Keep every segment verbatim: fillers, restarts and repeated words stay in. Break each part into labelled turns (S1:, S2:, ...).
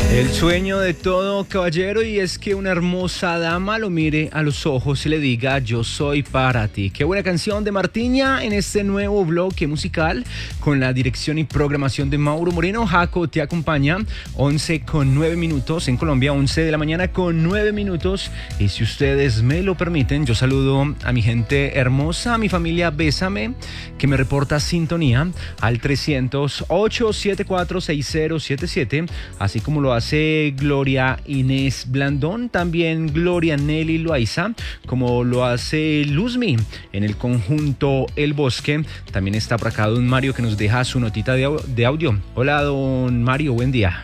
S1: El sueño de todo caballero, y es que una hermosa dama lo mire a los ojos y le diga: yo soy para ti. Qué buena canción de Martiña en este nuevo bloque musical con la dirección y programación de Mauro Moreno. Jaco te acompaña, once con nueve minutos en Colombia, once de la mañana con nueve minutos. Y si ustedes me lo permiten, yo saludo a mi gente hermosa, a mi familia Bésame, que me reporta sintonía al trescientos, ochocientos setenta y cuatro, sesenta setenta y siete, así como lo hace Gloria Inés Blandón, también Gloria Nelly Loaiza, como lo hace Luzmi en el conjunto El Bosque. También está por acá don Mario, que nos deja su notita de, au- de audio. Hola don Mario, buen día.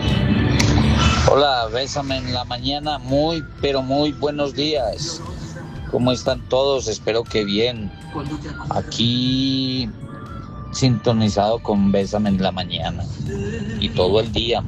S2: Hola, Bésame en la mañana, muy, pero muy buenos días. ¿Cómo están todos? Espero que bien. Aquí sintonizado con Bésame en la mañana y todo el día.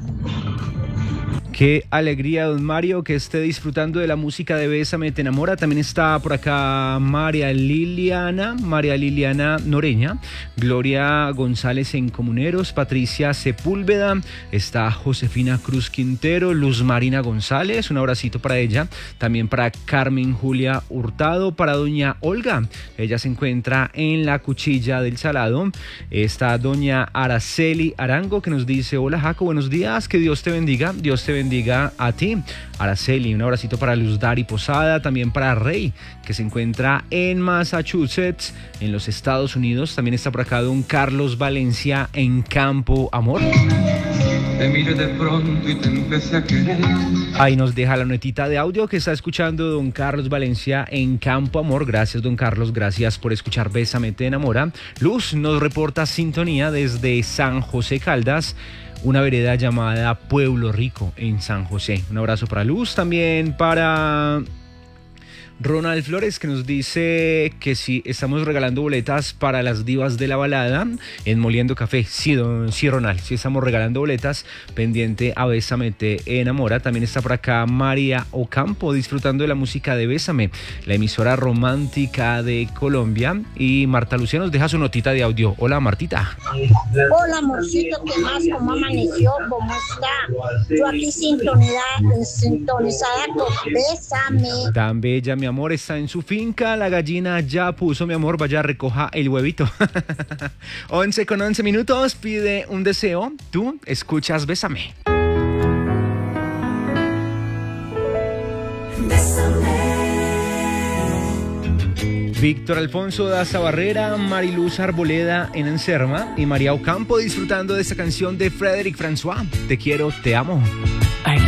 S1: Qué alegría, don Mario, que esté disfrutando de la música de Bésame te enamora. También está por acá María Liliana, María Liliana Noreña, Gloria González en Comuneros, Patricia Sepúlveda, está Josefina Cruz Quintero, Luz Marina González, un abracito para ella. También para Carmen Julia Hurtado, para doña Olga, ella se encuentra en la Cuchilla del Salado. Está doña Araceli Arango, que nos dice: hola Jaco, buenos días, que Dios te bendiga, Dios te bendiga a ti, Araceli. Un abracito para Luz Dari Posada, también para Rey, que se encuentra en Massachusetts, en los Estados Unidos. También está por acá don Carlos Valencia en Campo Amor.
S3: Te miré de pronto y te empecé a querer.
S1: Ahí nos deja la notita de audio que está escuchando don Carlos Valencia en Campo Amor. Gracias, don Carlos, gracias por escuchar Bésame te enamora. Luz nos reporta sintonía desde San José Caldas, una vereda llamada Pueblo Rico en San José. Un abrazo para Luz, también para Ronald Flores, que nos dice que si estamos regalando boletas para las divas de la balada en Moliendo Café. Sí, don, sí, Ronald, sí estamos regalando boletas, pendiente a Bésame te enamora. También está por acá María Ocampo, disfrutando de la música de Bésame, la emisora romántica de Colombia. Y Marta Lucía nos deja su notita de audio. Hola, Martita.
S4: Hola, amorcito, ¿qué más? ¿Cómo amaneció? ¿Cómo está? Yo aquí sintonizada, sintonizada con Bésame.
S1: Tan bella, mi amor, está en su finca. La gallina ya puso, mi amor, vaya, recoja el huevito. once con once minutos, pide un deseo. Tú escuchas Bésame. Víctor Alfonso Daza Barrera, Mariluz Arboleda en Anserma y María Ocampo disfrutando de esta canción de Frédéric François. Te quiero, te amo.